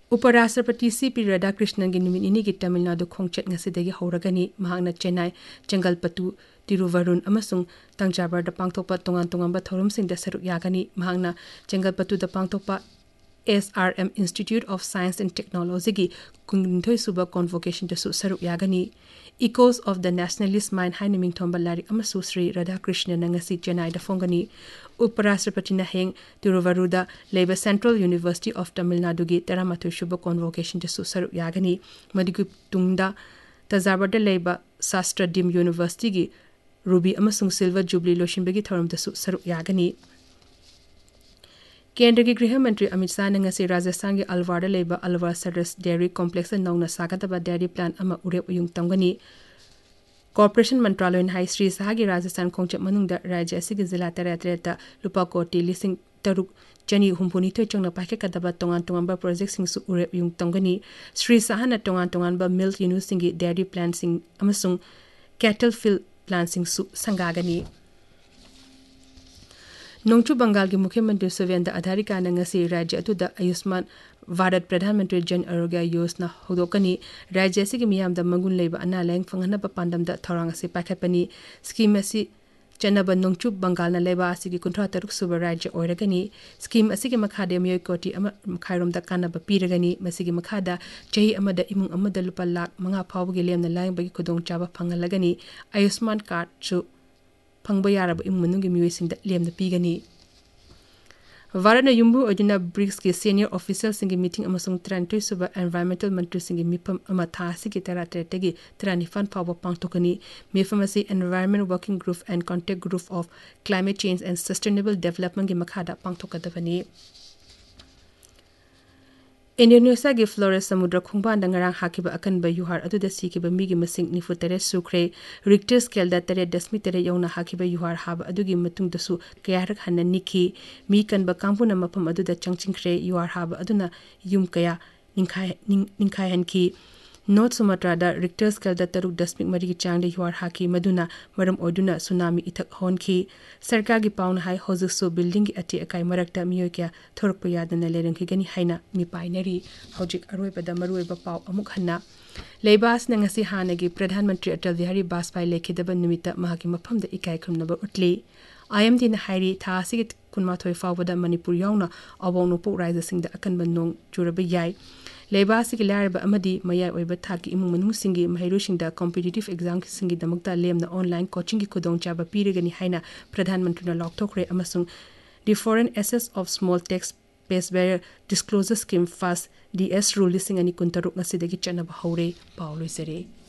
उपराष्ट्रपति CP राधाकृष्णन की नुमित इनी की तमिलनाडु खोंगचत ngasi हौरगनी महांगना चेन्नई चंगलपत्तु तिरुवरुण अमसुंग तंजाबरदा पांगथोकपा तोंगान तोंगांबा थौरमसिंगदा सरुक यागनी महांगना चंगलपत्तुदा पांगथोकपा SRM Institute of Science and Technology की कुंगिंथोई सुबह कॉन्वोकेशन दसु सरुक यागनी Echoes of the Nationalist Mind हाइने मिंगथोंबा लारिक अमसु Shri Radhakrishnan ngasi Chennai दा फोंगनी उपराष्ट्रपति ना हेंग तिरुवरुदा लेबा सेंट्रल यूनिवर्सिटी ऑफ तमिलनाडु की 13 सुबह कॉन्वोकेशन दसु सरुक यागनी मदिगु तुंगदा तंजाबरदा लेबा शास्त्रडीम यूनिवर्सिटी की रूबी अमसुंग सिल्वर जुबली लोशिंबगी थौरम दसु सरुक यागनी केंद्र की गृह मंत्री अमित शाह ने ngasi राजस्थान के अलवार लेबा अलवार सरस डेयरी कॉम्प्लेक्स नौना सागतबा डेयरी प्लान अमा उरेप उयुंग तंगनी कॉर्पोरेशन मंत्रालय हाई श्री शाह की राजस्थान खोंगचप मनुंगदा राज्य असि जिला 13 लुपा कोटी लिसिंग तरुक चनी हुंपुनिथोय चंगना पाखेकदबा तोंगान तोंगानबा प्रोजेक्ट सिंगसु उरेप उयुंग तंगनी श्री शाह न तोंगान तोंगानबा मिल्क यूनिट की डेयरी प्लान सिंग अमसुंग कैटल फील्ड प्लान सिंगसु संगागनी नोंगचु बंगाल के मुख्यमंत्री सुवेंद्र अधिकारी ने ngasi राज्य अतुदा आयुष्मान भारत प्रधानमंत्री जन आरोग्य योजना होदोकनी राज्य असि के मियाम दा मंगुन लेबा अना लायंग फंगनबा पांडम दा थौरांग से पाखपनी स्कीम असि चनबा नोंगचु बंगाल न लेबा असि की 53 सुबह राज्य ओरगनी स्कीम असि के मखादे मियोय कोटी अमा मखाइरोम दा कानबा पीरगनी मसि के मखादा चही अमदा इमुंग अमदा लुपा लाख 5 फावगे लेमना लायंग बगी खुदोंग चाबा फंगलगनी आयुष्मान कार्ड सु फंगबा यारब इमुनुंगी मियोयसिंग लेमना पीगनी भारत युम्बु ओजना ब्रिक्स के सीनियर ऑफिसर सिंगी मीटिंग अमसुंग 33 सुबह एनवायरमेंटल मंत्री सिंगी मिफम अमा थासी की 13 की 39 फाव पांगथोकनी मिफम असि environment working group and contact group of climate change and sustainable development की मखादा पांगथोकदबनी इंडोनेशिया के फ्लोरेस समुद्र खुंबान दंगरांग हाकिबा अकनबा युहार अदुदा सीकिबा मिगी मसिंग 93 सुख्रे रिक्टर स्केल दा 3.3 यौना हाकिबा युहार हाब अदुगी मतुंग दसु कयारक हन्ना निखी मी कनबा कांपुना मफम अदुदा चंगचिंख्रे युहार हाब अदुना युम कया निंखाय हनकी नॉर्थ सुमात्रा दा रिक्टर स्केल दा 3.3 की चांग दे युहार हाकी मदुना मरम ओदुना सुनामी इथक होनकी सरकार की पाउन हाई होजसु बिल्डिंग की अति अकाई मरकता मियो क्या थोरक यादना लेरंखी गनी हाइना मिपाइनरी हौजिक अरोयबदा मरुयबा पाउ अमुक हन्ना लेबास ने ngasi हानगी प्रधानमंत्री अटल बिहारी वाजपेयी लेखिदबा निमित्त महाकी मफमदा इकाई खुमनबा उटली IMD ना हाइरी थासी के 19 फावदा मणिपुर यावना अवोंगनोपो राज्यसिंगदा अकनबा नोंग चुरबा याई लेबासी के लारबा अमदी मया ओइबा थाकी इमुंग मनुसिंगी महैरुसिंगदा competitive exam सिंगी दमकता Lemna online coaching की खुदोंचाबा पीरगनी हाइना प्रधानमंत्री ना लॉकथोखरे अमसुंग the foreign assess of small tax pace bear disclosure scheme fast DS rule लिसिंग अनि कुंतरुक ngasi दगी चनबा हौरे पाउलोइसरे।